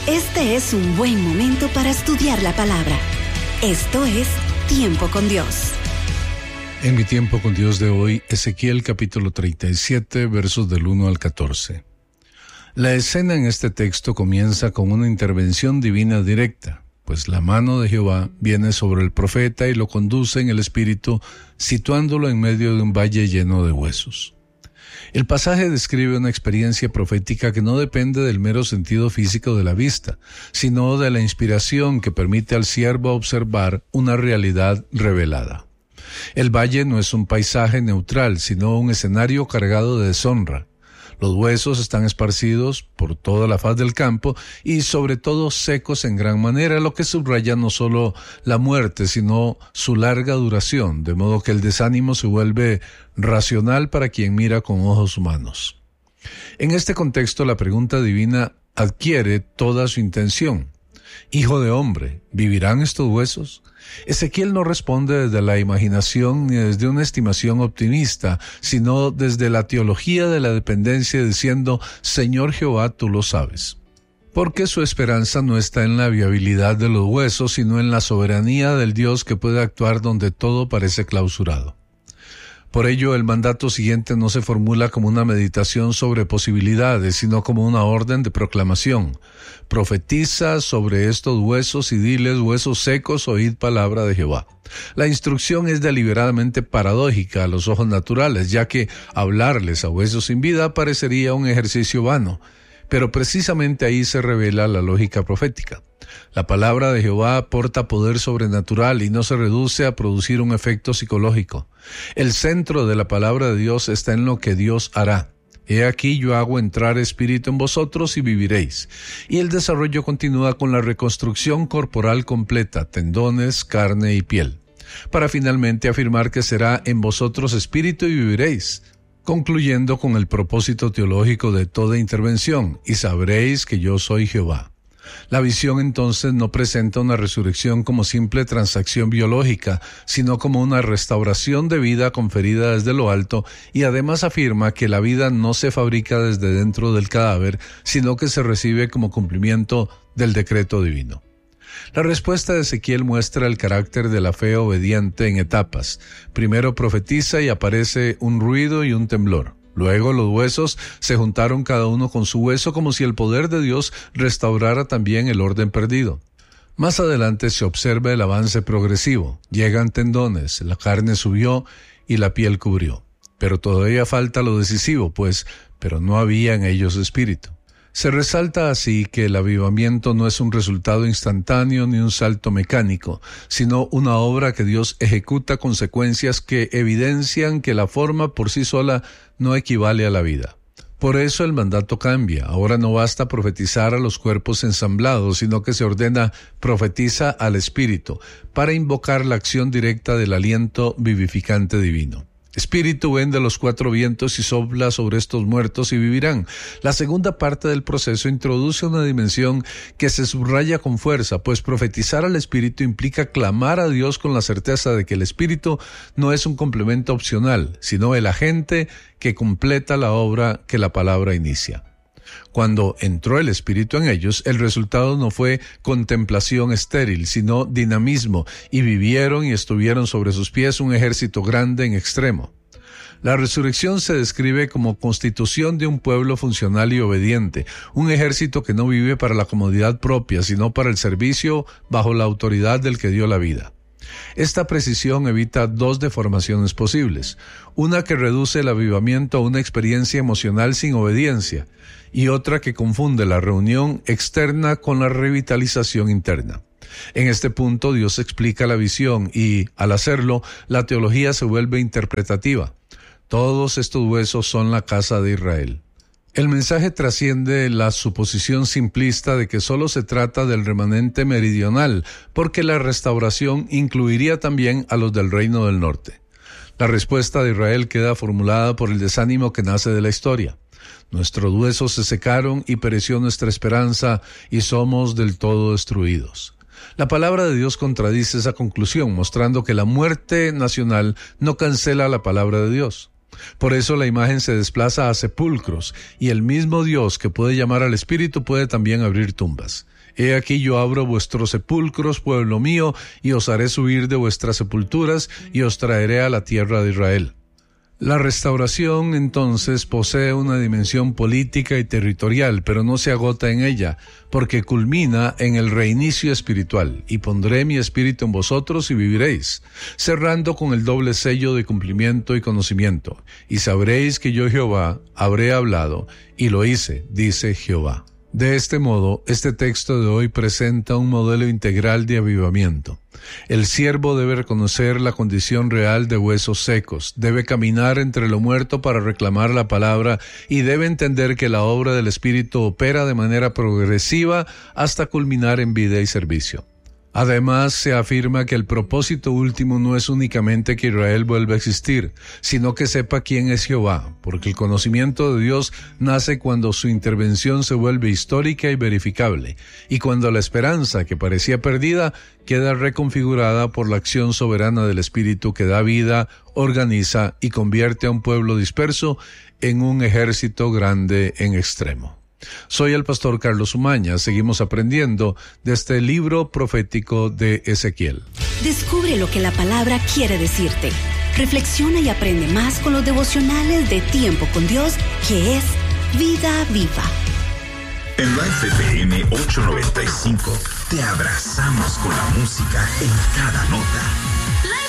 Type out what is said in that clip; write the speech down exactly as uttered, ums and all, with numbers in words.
Este es un buen momento para estudiar la palabra. Esto es Tiempo con Dios. En mi tiempo con Dios de hoy, Ezequiel capítulo treinta y siete, versos del uno al catorce. La escena en este texto comienza con una intervención divina directa, pues la mano de Jehová viene sobre el profeta y lo conduce en el espíritu, situándolo en medio de un valle lleno de huesos. El pasaje describe una experiencia profética que no depende del mero sentido físico de la vista, sino de la inspiración que permite al siervo observar una realidad revelada. El valle no es un paisaje neutral, sino un escenario cargado de deshonra. Los huesos están esparcidos por toda la faz del campo y sobre todo secos en gran manera, lo que subraya no solo la muerte, sino su larga duración, de modo que el desánimo se vuelve racional para quien mira con ojos humanos. En este contexto, la pregunta divina adquiere toda su intención. Hijo de hombre, ¿vivirán estos huesos? Ezequiel no responde desde la imaginación ni desde una estimación optimista, sino desde la teología de la dependencia, diciendo, Señor Jehová, tú lo sabes. Porque su esperanza no está en la viabilidad de los huesos, sino en la soberanía del Dios que puede actuar donde todo parece clausurado. Por ello, el mandato siguiente no se formula como una meditación sobre posibilidades, sino como una orden de proclamación. Profetiza sobre estos huesos y diles, huesos secos, oíd palabra de Jehová. La instrucción es deliberadamente paradójica a los ojos naturales, ya que hablarles a huesos sin vida parecería un ejercicio vano. Pero precisamente ahí se revela la lógica profética. La palabra de Jehová aporta poder sobrenatural y no se reduce a producir un efecto psicológico. El centro de la palabra de Dios está en lo que Dios hará. He aquí yo hago entrar espíritu en vosotros y viviréis. Y el desarrollo continúa con la reconstrucción corporal completa, tendones, carne y piel, para finalmente afirmar que será en vosotros espíritu y viviréis, concluyendo con el propósito teológico de toda intervención, y sabréis que yo soy Jehová. La visión entonces no presenta una resurrección como simple transacción biológica, sino como una restauración de vida conferida desde lo alto, y además afirma que la vida no se fabrica desde dentro del cadáver, sino que se recibe como cumplimiento del decreto divino. La respuesta de Ezequiel muestra el carácter de la fe obediente en etapas. Primero profetiza y aparece un ruido y un temblor. Luego los huesos se juntaron cada uno con su hueso como si el poder de Dios restaurara también el orden perdido. Más adelante se observa el avance progresivo. Llegan tendones, la carne subió y la piel cubrió. Pero todavía falta lo decisivo, pues, pero no había en ellos espíritu. Se resalta así que el avivamiento no es un resultado instantáneo ni un salto mecánico, sino una obra que Dios ejecuta consecuencias que evidencian que la forma por sí sola no equivale a la vida. Por eso el mandato cambia. Ahora no basta profetizar a los cuerpos ensamblados, sino que se ordena profetiza al espíritu, para invocar la acción directa del aliento vivificante divino. Espíritu, ven de los cuatro vientos y sopla sobre estos muertos y vivirán. La segunda parte del proceso introduce una dimensión que se subraya con fuerza, pues profetizar al Espíritu implica clamar a Dios con la certeza de que el Espíritu no es un complemento opcional, sino el agente que completa la obra que la palabra inicia. Cuando entró el Espíritu en ellos, el resultado no fue contemplación estéril, sino dinamismo, y vivieron y estuvieron sobre sus pies un ejército grande en extremo. La resurrección se describe como constitución de un pueblo funcional y obediente, un ejército que no vive para la comodidad propia, sino para el servicio bajo la autoridad del que dio la vida. Esta precisión evita dos deformaciones posibles, una que reduce el avivamiento a una experiencia emocional sin obediencia, y otra que confunde la reunión externa con la revitalización interna. En este punto Dios explica la visión y, al hacerlo, la teología se vuelve interpretativa. Todos estos huesos son la casa de Israel. El mensaje trasciende la suposición simplista de que solo se trata del remanente meridional, porque la restauración incluiría también a los del reino del norte. La respuesta de Israel queda formulada por el desánimo que nace de la historia. Nuestros huesos se secaron y pereció nuestra esperanza y somos del todo destruidos. La palabra de Dios contradice esa conclusión, mostrando que la muerte nacional no cancela la palabra de Dios. Por eso la imagen se desplaza a sepulcros, y el mismo Dios que puede llamar al espíritu puede también abrir tumbas. He aquí yo abro vuestros sepulcros, pueblo mío, y os haré subir de vuestras sepulturas, y os traeré a la tierra de Israel. La restauración, entonces, posee una dimensión política y territorial, pero no se agota en ella, porque culmina en el reinicio espiritual, y pondré mi espíritu en vosotros y viviréis, cerrando con el doble sello de cumplimiento y conocimiento, y sabréis que yo Jehová habré hablado, y lo hice, dice Jehová. De este modo, este texto de hoy presenta un modelo integral de avivamiento. El siervo debe reconocer la condición real de huesos secos, debe caminar entre lo muerto para reclamar la palabra y debe entender que la obra del Espíritu opera de manera progresiva hasta culminar en vida y servicio. Además, se afirma que el propósito último no es únicamente que Israel vuelva a existir, sino que sepa quién es Jehová, porque el conocimiento de Dios nace cuando su intervención se vuelve histórica y verificable, y cuando la esperanza que parecía perdida queda reconfigurada por la acción soberana del Espíritu que da vida, organiza y convierte a un pueblo disperso en un ejército grande en extremo. Soy el pastor Carlos Umaña. Seguimos aprendiendo de este libro profético de Ezequiel. Descubre lo que la palabra quiere decirte. Reflexiona y aprende más con los devocionales de Tiempo con Dios, que es Vida Viva. En Life F M ochocientos noventa y cinco te abrazamos con la música en cada nota.